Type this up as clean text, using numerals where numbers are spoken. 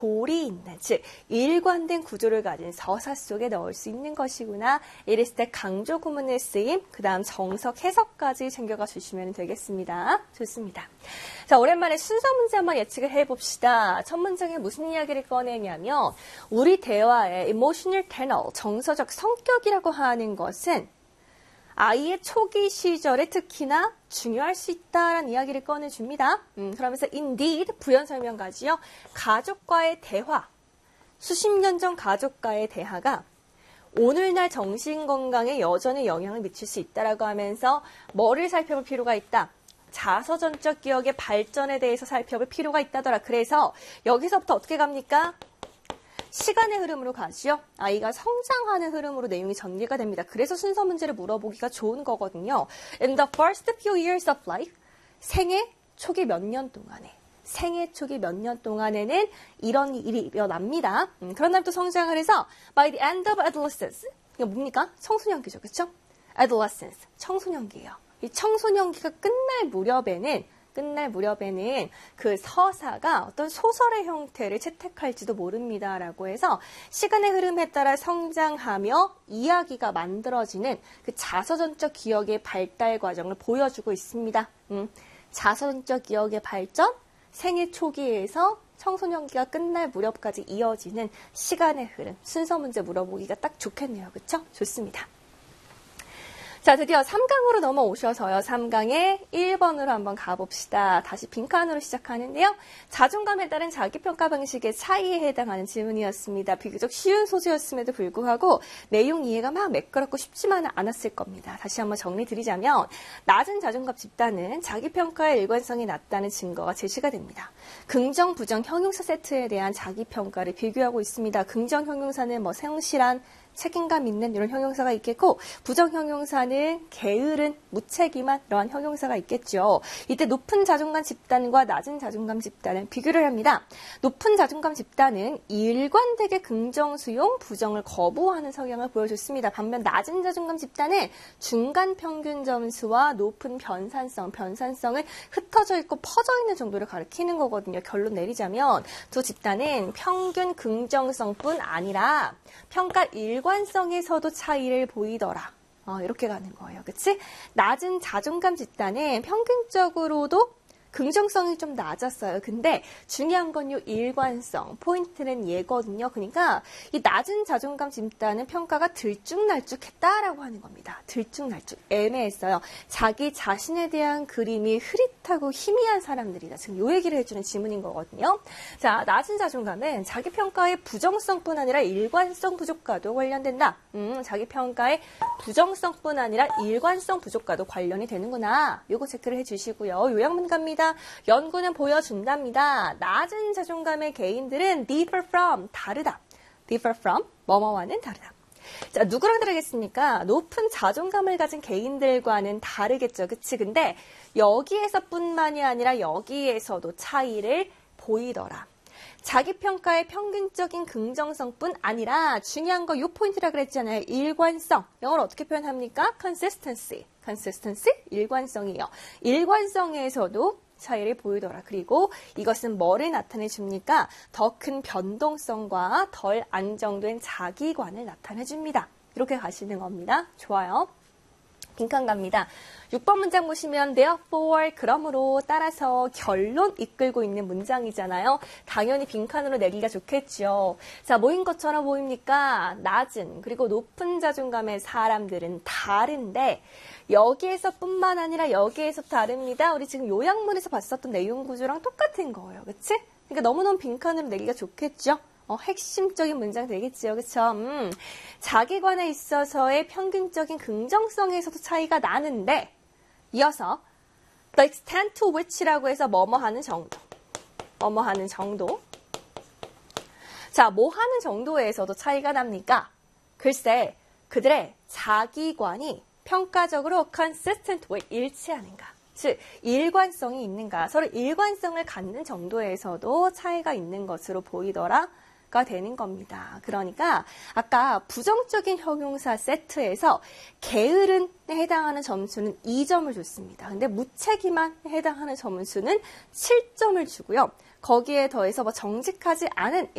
골이 있는, 즉 일관된 구조를 가진 서사 속에 넣을 수 있는 것이구나. 이랬을 때 강조 구문의 쓰임, 그 다음 정석, 해석까지 챙겨가 주시면 되겠습니다. 좋습니다. 자, 오랜만에 순서 문제 한번 예측을 해봅시다. 첫 문장에 무슨 이야기를 꺼내냐면 우리 대화의 emotional tenor, 정서적 성격이라고 하는 것은 아이의 초기 시절에 특히나 중요할 수 있다라는 이야기를 꺼내줍니다. 그러면서 indeed 부연 설명까지요. 가족과의 대화, 수십 년 전 가족과의 대화가 오늘날 정신건강에 여전히 영향을 미칠 수 있다라고 하면서 뭐를 살펴볼 필요가 있다. 자서전적 기억의 발전에 대해서 살펴볼 필요가 있다더라. 그래서 여기서부터 어떻게 갑니까? 시간의 흐름으로 가죠. 아이가 성장하는 흐름으로 내용이 전개가 됩니다. 그래서 순서 문제를 물어보기가 좋은 거거든요. In the first few years of life, 생애 초기 몇 년 동안에는 이런 일이 일어납니다. 그런 다음에 또 성장을 해서 by the end of adolescence, 이게 뭡니까? 청소년기죠. 그렇죠? adolescence, 청소년기예요. 이 청소년기가 끝날 무렵에는 그 서사가 어떤 소설의 형태를 채택할지도 모릅니다라고 해서 시간의 흐름에 따라 성장하며 이야기가 만들어지는 그 자서전적 기억의 발달 과정을 보여주고 있습니다. 자서전적 기억의 발전, 생애 초기에서 청소년기가 끝날 무렵까지 이어지는 시간의 흐름, 순서 문제 물어보기가 딱 좋겠네요. 그렇죠? 좋습니다. 자, 드디어 3강으로 넘어오셔서요. 3강의 1번으로 한번 가봅시다. 다시 빈칸으로 시작하는데요. 자존감에 따른 자기평가 방식의 차이에 해당하는 질문이었습니다. 비교적 쉬운 소재였음에도 불구하고 내용 이해가 막 매끄럽고 쉽지만은 않았을 겁니다. 다시 한번 정리드리자면 낮은 자존감 집단은 자기평가의 일관성이 낮다는 증거가 제시가 됩니다. 긍정, 부정, 형용사 세트에 대한 자기평가를 비교하고 있습니다. 긍정 형용사는 뭐 성실한, 책임감 있는 이런 형용사가 있겠고 부정 형용사는 게으른, 무책임한 이러한 형용사가 있겠죠. 이때 높은 자존감 집단과 낮은 자존감 집단은 비교를 합니다. 높은 자존감 집단은 일관되게 긍정 수용, 부정을 거부하는 성향을 보여줬습니다. 반면 낮은 자존감 집단은 중간 평균 점수와 높은 변산성을 흩어져 있고 퍼져 있는 정도를 가리키는 거거든요. 결론 내리자면 두 집단은 평균 긍정성뿐 아니라 평가 일관성에서도 차이를 보이더라. 이렇게 가는 거예요. 그치? 낮은 자존감 집단은 평균적으로도 긍정성이 좀 낮았어요. 근데 중요한 건 이 일관성, 포인트는 얘거든요. 그러니까 이 낮은 자존감 집단은 평가가 들쭉날쭉했다라고 하는 겁니다. 들쭉날쭉, 애매했어요. 자기 자신에 대한 그림이 흐릿하고 희미한 사람들이다. 지금 이 얘기를 해주는 지문인 거거든요. 자, 낮은 자존감은 자기 평가의 부정성뿐 아니라 일관성 부족과도 관련된다. 자기 평가의 부정성뿐 아니라 일관성 부족과도 관련이 되는구나. 요거 체크를 해주시고요. 요약문 갑니다. 연구는 보여준답니다. 낮은 자존감의 개인들은 differ from, 다르다. differ from, 뭐뭐와는 다르다. 자, 누구랑 다르겠습니까? 높은 자존감을 가진 개인들과는 다르겠죠. 그치? 근데 여기에서뿐만이 아니라 여기에서도 차이를 보이더라. 자기평가의 평균적인 긍정성뿐 아니라 중요한 거 요 포인트라 그랬잖아요. 일관성. 영어로 어떻게 표현합니까? consistency, 일관성이에요. 일관성에서도 차이를 보이더라. 그리고 이것은 뭐를 나타내 줍니까? 더 큰 변동성과 덜 안정된 자기관을 나타내 줍니다. 이렇게 가시는 겁니다. 좋아요. 빈칸 갑니다. 6번 문장 보시면 therefore, 그러므로, 따라서, 결론 이끌고 있는 문장이잖아요. 당연히 빈칸으로 내기가 좋겠죠. 자, 뭐인 것처럼 보입니까? 낮은 그리고 높은 자존감의 사람들은 다른데 여기에서 뿐만 아니라 여기에서 다릅니다. 우리 지금 요약문에서 봤었던 내용 구조랑 똑같은 거예요. 그치? 그러니까 너무너무 빈칸으로 내기가 좋겠죠. 핵심적인 문장 되겠지요. 그쵸? 자기관에 있어서의 평균적인 긍정성에서도 차이가 나는데 이어서 the extent to which라고 해서 뭐뭐 하는 정도. 자, 뭐 하는 정도에서도 차이가 납니까? 글쎄, 그들의 자기관이 평가적으로 consistent with, 일치하는가. 즉, 일관성이 있는가. 서로 일관성을 갖는 정도에서도 차이가 있는 것으로 보이더라. 가 되는 겁니다. 그러니까 아까 부정적인 형용사 세트에서 게으른에 해당하는 점수는 2점을 줬습니다. 근데 무책임한에 해당하는 점수는 7점을 주고요. 거기에 더해서 뭐 정직하지 않은